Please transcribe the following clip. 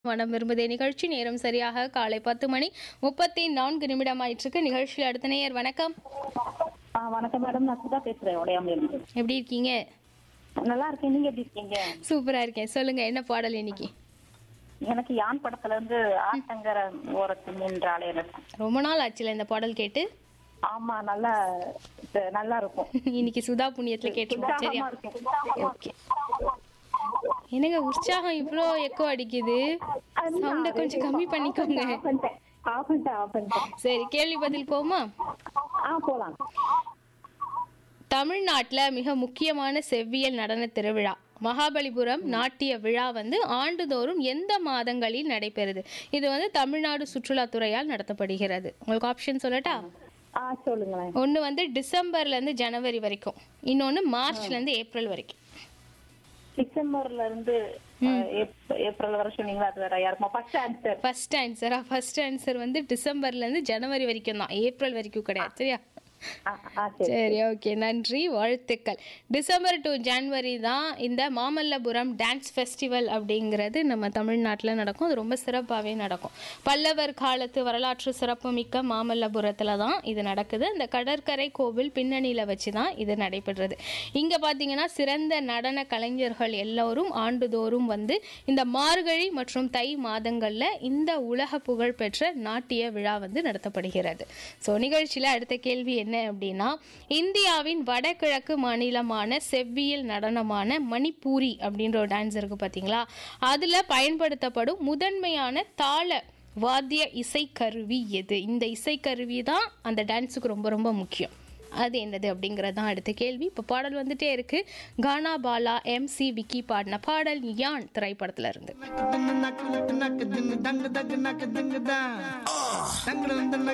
மனம் விரும்புதே நிகழ்ச்சி நேரம் சரியாக காலை 10:34 ஆயிட்டிருக்கு. நிகழ்ச்சியில் அடுத்த நேயர் வணக்கம். வணக்கம் மேடம், நான் சுதா பேசுறேன் உடையாமலேருந்து. எப்படி இருக்கீங்க? நல்லா இருக்கேன், நீங்க எப்படி இருக்கீங்க? சூப்பரா இருக்கேன். சொல்லுங்க, என்ன பாடல் இன்னைக்கு? எனக்கு யான் படத்துல இருந்து ஆட்டங்கர ஓரத்து நின்றாலே ரசம். ரொம்ப நாள் ஆச்சுல இந்த பாடல் கேட்டு. ஆமா, நல்லா இருக்கும். இன்னைக்கு சுதா புண்ணியத்துல கேட்டுருவோம். சரியா? ஓகே. என்னங்க உற்சாகம் இவ்வளோ எக்கோ அடிக்குது? சவுண்ட கொஞ்சம் கம்மி பண்ணிக்கோங்க. சரி, கேள்வி பதில் போமா? போலாம். தமிழ்நாட்டுல மிக முக்கியமான செவ்வியல் நடன திருவிழா மகாபலிபுரம் நாட்டிய விழா ஆண்டுதோறும் எந்த மாதங்களில் நடைபெறுது? இது தமிழ்நாடு சுற்றுலாத்துறையால் நடத்தப்படுகிறது. உங்களுக்கு ஆப்ஷன் சொல்லட்டா? சொல்லுங்களேன். ஒன்னு டிசம்பர்ல இருந்து ஜனவரி வரைக்கும், இன்னொன்னு மார்ச்ல இருந்து ஏப்ரல் வரைக்கும். டிசம்பர்ல இருந்து ஏப்ரல் வரை சொன்னீங்களா? அது வேற யாருமா? ஃபர்ஸ்ட் ஆன்சர் டிசம்பர்ல இருந்து ஜனவரி வரைக்கும் தான், ஏப்ரல் வரைக்கும் கிடையாது. சரியா? சரி, ஓகே, நன்றி, வாழ்த்துக்கள். டிசம்பர் டு ஜனவரி தான் இந்த மாமல்லபுரம் டான்ஸ் ஃபெஸ்டிவல் அப்படிங்கிறது நம்ம தமிழ்நாட்டில் நடக்கும். அது ரொம்ப சிறப்பாகவே நடக்கும். பல்லவர் காலத்து வரலாற்று சிறப்புமிக்க மாமல்லபுரத்தில் தான் இது நடக்குது. இந்த கடற்கரை கோவில் பின்னணியில் வச்சு தான் இது நடைபெறுறது. இங்கே பார்த்தீங்கன்னா சிறந்த நடன கலைஞர்கள் எல்லோரும் ஆண்டுதோறும் இந்த மார்கழி மற்றும் தை மாதங்களில் இந்த உலக புகழ் பெற்ற நாட்டிய விழா நடத்தப்படுகிறது. ஸோ நிகழ்ச்சியில் அடுத்த கேள்வி என்ன அப்படின்னா, இந்தியாவின் வடகிழக்கு மாநிலமான செவ்வியல் நடனமான மணிப்பூரி அப்படின்ற ஒரு டான்ஸ் இருக்கு பாத்தீங்களா, அதுல பயன்படுத்தப்படும் முதன்மையான தாள வாத்திய இசைக்கருவி எது? இந்த இசைக்கருவி தான் அந்த டான்ஸுக்கு ரொம்ப ரொம்ப முக்கியம். அது என்னது அப்படிங்கிறது தான் அடுத்த கேள்வி. இப்போ பாடல் வந்துட்டே இருக்கு. கானா பாலா MC விக்கி பாடின பாடல் யான் திரைப்படத்துல இருந்து.